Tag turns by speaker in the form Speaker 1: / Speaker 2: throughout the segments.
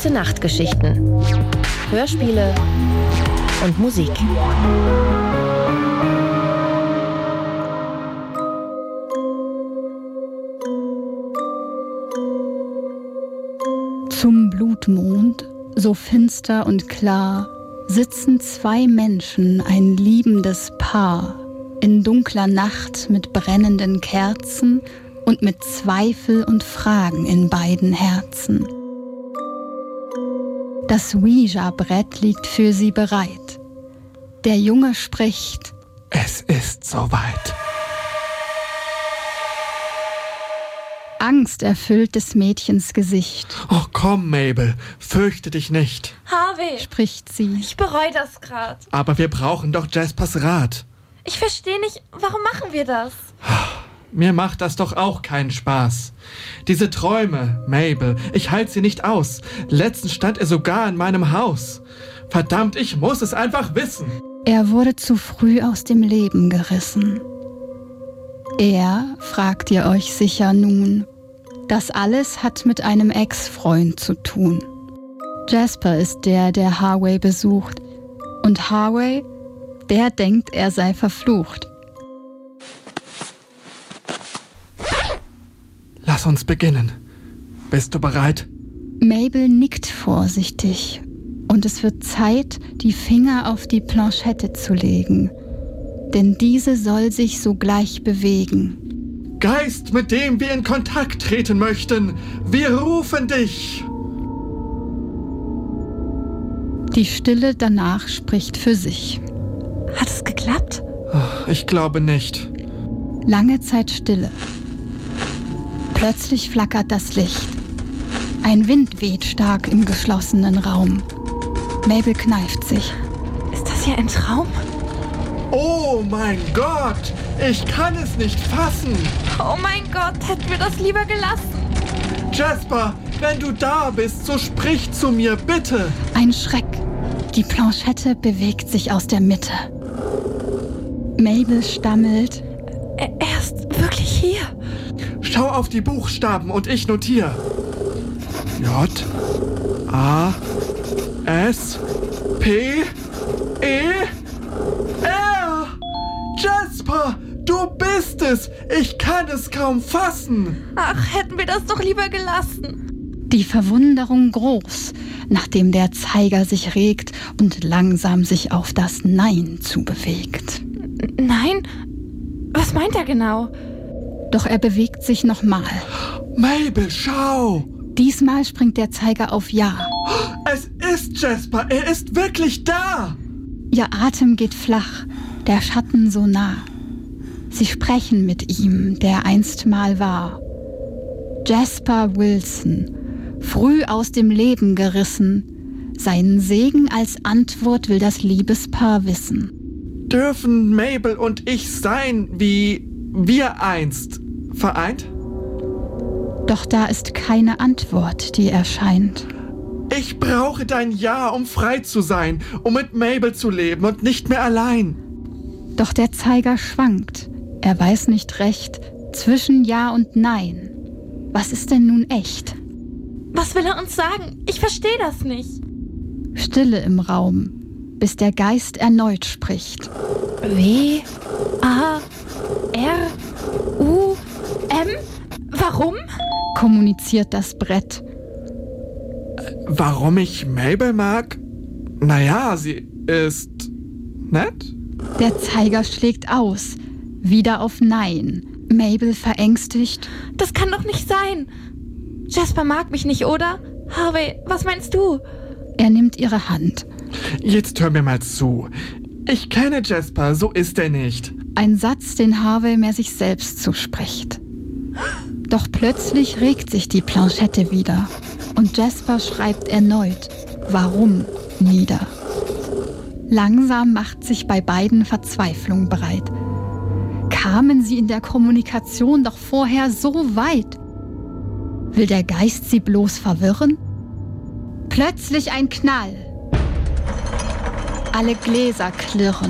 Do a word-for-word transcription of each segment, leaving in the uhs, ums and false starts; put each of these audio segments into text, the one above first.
Speaker 1: Gute-Nacht-Geschichten, Hörspiele und Musik.
Speaker 2: Zum Blutmond, so finster und klar, sitzen zwei Menschen, ein liebendes Paar, in dunkler Nacht mit brennenden Kerzen und mit Zweifel und Fragen in beiden Herzen. Das Ouija-Brett liegt für sie bereit. Der Junge spricht:
Speaker 3: Es ist soweit.
Speaker 2: Angst erfüllt des Mädchens Gesicht.
Speaker 3: Oh komm, Mabel, fürchte dich nicht,
Speaker 4: Harvey,
Speaker 2: spricht sie.
Speaker 4: ich bereue das gerade.
Speaker 3: aber wir brauchen doch Jaspers Rat.
Speaker 4: Ich verstehe nicht, warum machen wir das?
Speaker 3: Mir macht das doch auch keinen Spaß. Diese Träume, Mabel, ich halte sie nicht aus. Letztens stand er sogar in meinem Haus. Verdammt, ich muss es einfach wissen.
Speaker 2: Er wurde zu früh aus dem Leben gerissen. Er, fragt ihr euch sicher nun, das alles hat mit einem Ex-Freund zu tun. Jasper ist der, der Harvey besucht. Und Harvey, der denkt, er sei verflucht.
Speaker 3: Lass uns beginnen. Bist du bereit?
Speaker 2: Mabel nickt vorsichtig. Und es wird Zeit, die Finger auf die Planchette zu legen. Denn diese soll sich sogleich bewegen.
Speaker 3: Geist, mit dem wir in Kontakt treten möchten, wir rufen dich.
Speaker 2: Die Stille danach spricht für sich.
Speaker 4: Hat es geklappt?
Speaker 3: Ich glaube nicht.
Speaker 2: Lange Zeit Stille. Plötzlich flackert das Licht. Ein Wind weht stark im geschlossenen Raum. Mabel kneift sich.
Speaker 4: Ist das hier ein Traum?
Speaker 3: Oh mein Gott, ich kann es nicht fassen.
Speaker 4: Oh mein Gott, hätten wir das lieber gelassen.
Speaker 3: Jasper, wenn du da bist, so sprich zu mir, bitte.
Speaker 2: Ein Schreck. Die Planchette bewegt sich aus der Mitte. Mabel stammelt:
Speaker 4: Er, er ist wirklich hier.
Speaker 3: Schau auf die Buchstaben und ich notiere. J, A, S, P, E, R. Jasper, du bist es. Ich kann es kaum fassen.
Speaker 4: Ach, hätten wir das doch lieber gelassen.
Speaker 2: Die Verwunderung groß, nachdem der Zeiger sich regt und langsam sich auf das Nein zubewegt.
Speaker 4: N- Nein? Was meint er genau?
Speaker 2: Doch er bewegt sich nochmal.
Speaker 3: Mabel, schau.
Speaker 2: Diesmal springt der Zeiger auf Ja.
Speaker 3: Es ist Jasper. Er ist wirklich da.
Speaker 2: Ihr Atem geht flach, der Schatten so nah. Sie sprechen mit ihm, der einst mal war. Jasper Wilson, früh aus dem Leben gerissen. Seinen Segen als Antwort will das Liebespaar wissen.
Speaker 3: Dürfen Mabel und ich sein, wie wir einst vereint?
Speaker 2: Doch da ist keine Antwort, die erscheint.
Speaker 3: Ich brauche dein Ja, um frei zu sein, um mit Mabel zu leben und nicht mehr allein.
Speaker 2: Doch der Zeiger schwankt. Er weiß nicht recht zwischen Ja und Nein. Was ist denn nun echt?
Speaker 4: Was will er uns sagen? Ich verstehe das nicht.
Speaker 2: Stille im Raum, bis der Geist erneut spricht.
Speaker 4: W, A, R, U, M? Warum?
Speaker 2: Kommuniziert das Brett.
Speaker 3: Warum ich Mabel mag? Naja, sie ist nett.
Speaker 2: Der Zeiger schlägt aus. Wieder auf Nein. Mabel verängstigt.
Speaker 4: Das kann doch nicht sein. Jasper mag mich nicht, oder? Harvey, was meinst du?
Speaker 2: Er nimmt ihre Hand.
Speaker 3: Jetzt hör mir mal zu. Ich kenne Jasper, so ist er nicht.
Speaker 2: Ein Satz, den Harvey mehr sich selbst zuspricht. Doch plötzlich regt sich die Planchette wieder. Und Jasper schreibt erneut Warum nieder. Langsam macht sich bei beiden Verzweiflung breit. Kamen sie in der Kommunikation doch vorher so weit? Will der Geist sie bloß verwirren? Plötzlich ein Knall. Alle Gläser klirren.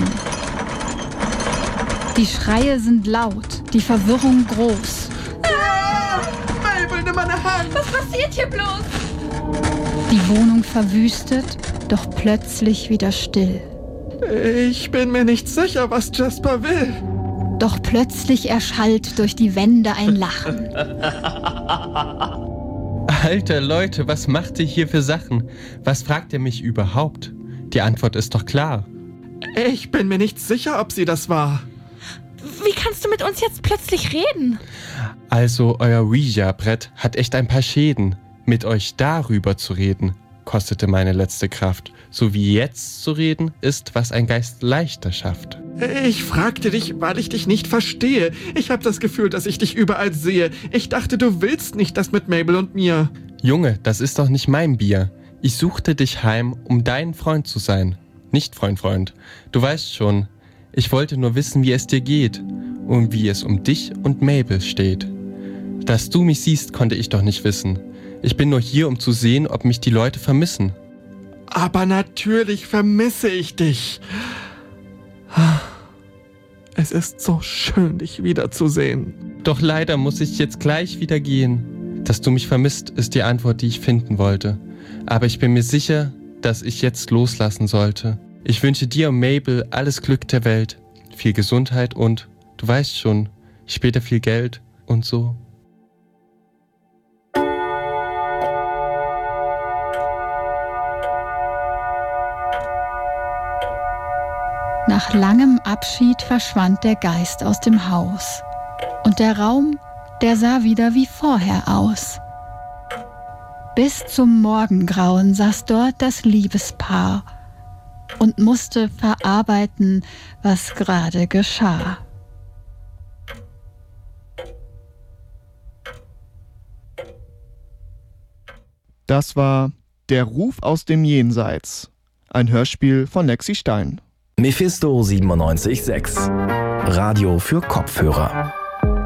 Speaker 2: Die Schreie sind laut, die Verwirrung groß.
Speaker 3: Ah, Mabel, nimm meine Hand.
Speaker 4: Was passiert hier bloß?
Speaker 2: Die Wohnung verwüstet, doch plötzlich wieder still.
Speaker 3: Ich bin mir nicht sicher, was Jasper will.
Speaker 2: Doch plötzlich erschallt durch die Wände ein Lachen.
Speaker 5: Alter Leute, was macht ihr hier für Sachen? Was fragt ihr mich überhaupt? Die Antwort ist doch klar.
Speaker 3: Ich bin mir nicht sicher, ob sie das war.
Speaker 4: Wie kannst du mit uns jetzt plötzlich reden?
Speaker 5: Also, euer Ouija-Brett hat echt ein paar Schäden. Mit euch darüber zu reden, kostete meine letzte Kraft. So wie jetzt zu reden, ist, was ein Geist leichter schafft.
Speaker 3: Ich fragte dich, weil ich dich nicht verstehe. Ich habe das Gefühl, dass ich dich überall sehe. Ich dachte, du willst nicht das mit Mabel und mir.
Speaker 5: Junge, das ist doch nicht mein Bier. Ich suchte dich heim, um dein Freund zu sein. Nicht Freund, Freund. Du weißt schon, ich wollte nur wissen, wie es dir geht und wie es um dich und Mabel steht. Dass du mich siehst, konnte ich doch nicht wissen. Ich bin nur hier, um zu sehen, ob mich die Leute vermissen.
Speaker 3: Aber natürlich vermisse ich dich. Es ist so schön, dich wiederzusehen.
Speaker 5: Doch leider muss ich jetzt gleich wieder gehen. Dass du mich vermisst, ist die Antwort, die ich finden wollte. Aber ich bin mir sicher, dass ich jetzt loslassen sollte. Ich wünsche dir und Mabel alles Glück der Welt, viel Gesundheit und, du weißt schon, später viel Geld und so.
Speaker 2: Nach langem Abschied verschwand der Geist aus dem Haus. Und der Raum, der sah wieder wie vorher aus. Bis zum Morgengrauen saß dort das Liebespaar und musste verarbeiten, was gerade geschah.
Speaker 6: Das war Der Ruf aus dem Jenseits, ein Hörspiel von Lexi Stein.
Speaker 7: Mephisto siebenundneunzig Komma sechs. Radio für Kopfhörer.